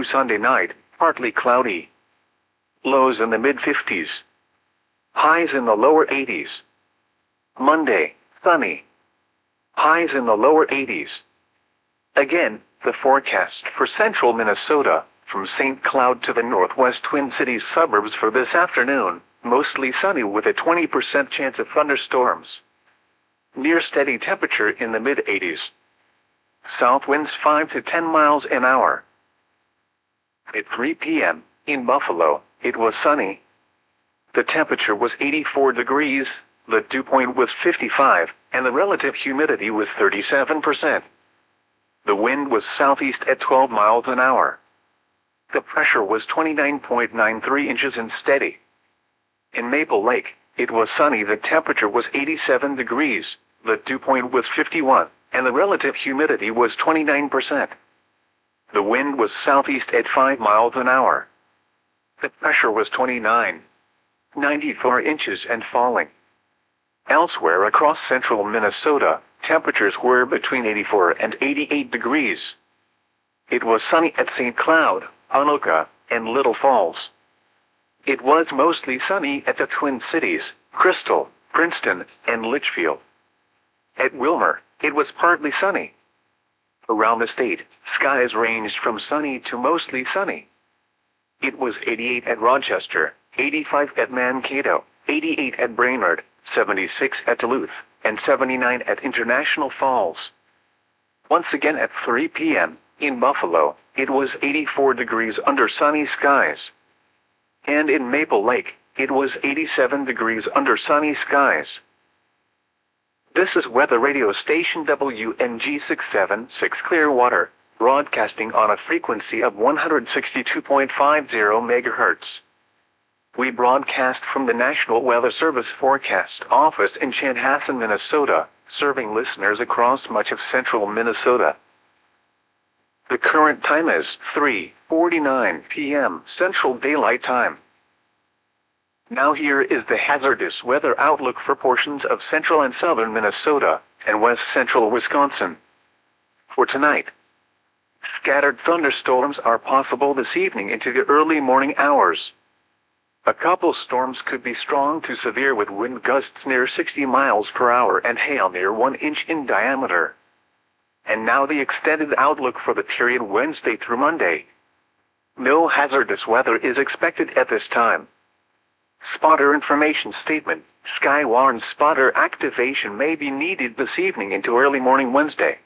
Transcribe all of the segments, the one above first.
Sunday night, partly cloudy. Lows in the mid-50s. Highs in the lower 80s. Monday, sunny. Highs in the lower 80s. Again, the forecast for central Minnesota, from St. Cloud to the northwest Twin Cities suburbs for this afternoon, mostly sunny with a 20% chance of thunderstorms. Near steady temperature in the mid-80s. South winds 5 to 10 miles an hour. At 3 p.m., in Buffalo, it was sunny. The temperature was 84 degrees, the dew point was 55, and the relative humidity was 37%. The wind was southeast at 12 miles an hour. The pressure was 29.93 inches and steady. In Maple Lake, it was sunny. The temperature was 87 degrees, the dew point was 51, and the relative humidity was 29%. The wind was southeast at 5 miles an hour. The pressure was 29.94 inches and falling. Elsewhere across central Minnesota, temperatures were between 84 and 88 degrees. It was sunny at St. Cloud, Anoka, and Little Falls. It was mostly sunny at the Twin Cities, Crystal, Princeton, and Litchfield. At Wilmer, it was partly sunny. Around the state, skies ranged from sunny to mostly sunny. It was 88 at Rochester, 85 at Mankato, 88 at Brainerd, 76 at Duluth, and 79 at International Falls. Once again at 3 p.m., in Buffalo, it was 84 degrees under sunny skies. And in Maple Lake, it was 87 degrees under sunny skies. This is weather radio station WNG 676 Clearwater, broadcasting on a frequency of 162.50 MHz. We broadcast from the National Weather Service Forecast Office in Chanhassen, Minnesota, serving listeners across much of central Minnesota. The current time is 3:49 p.m. Central Daylight Time. Now here is the hazardous weather outlook for portions of central and southern Minnesota and west central Wisconsin. For tonight, scattered thunderstorms are possible this evening into the early morning hours. A couple storms could be strong to severe with wind gusts near 60 miles per hour and hail near 1 inch in diameter. And now the extended outlook for the period Wednesday through Monday. No hazardous weather is expected at this time. Spotter information statement: Skywarn spotter activation may be needed this evening into early morning Wednesday.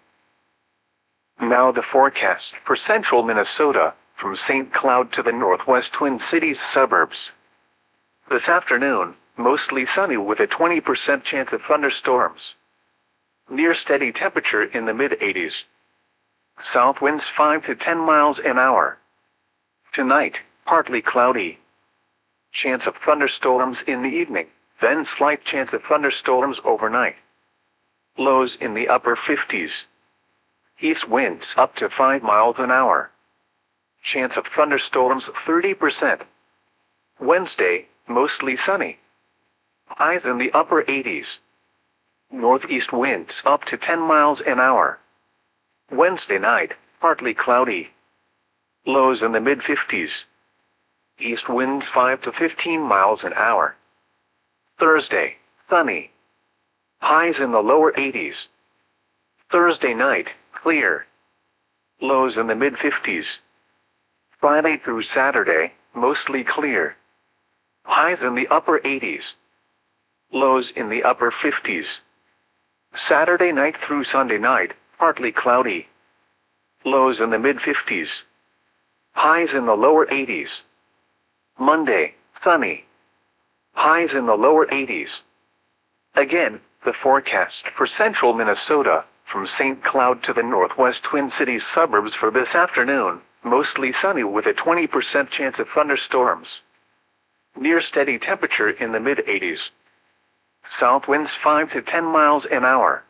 Now the forecast for central Minnesota, from St. Cloud to the northwest Twin Cities suburbs. This afternoon, mostly sunny with a 20% chance of thunderstorms. Near steady temperature in the mid-80s. South winds 5 to 10 miles an hour. Tonight, partly cloudy. Chance of thunderstorms in the evening, then slight chance of thunderstorms overnight. Lows in the upper 50s. East winds up to 5 miles an hour. Chance of thunderstorms 30%. Wednesday, mostly sunny. Highs in the upper 80s. Northeast winds up to 10 miles an hour. Wednesday night, partly cloudy. Lows in the mid-50s. East winds 5 to 15 miles an hour. Thursday, sunny. Highs in the lower 80s. Thursday night, clear. Lows in the mid-50s. Friday through Saturday, mostly clear. Highs in the upper 80s. Lows in the upper 50s. Saturday night through Sunday night, partly cloudy. Lows in the mid-50s. Highs in the lower 80s. Monday, sunny. Highs in the lower 80s. Again, the forecast for central Minnesota, from St. Cloud to the northwest Twin Cities suburbs for this afternoon, mostly sunny with a 20% chance of thunderstorms. Near steady temperature in the mid-80s. South winds 5 to 10 miles an hour.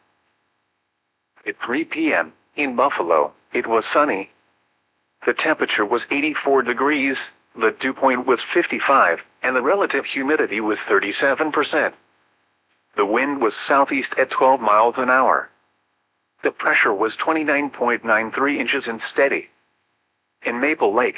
At 3 p.m., in Buffalo, it was sunny. The temperature was 84 degrees, the dew point was 55, and the relative humidity was 37%. The wind was southeast at 12 miles an hour. The pressure was 29.93 inches and steady. In Maple Lake,